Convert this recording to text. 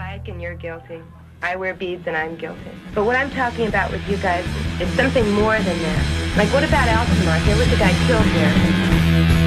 bike and you're guilty. I wear beads and I'm guilty. But what I'm talking about with you guys is something more than that. Like, what about Altamont? There was a guy killed there.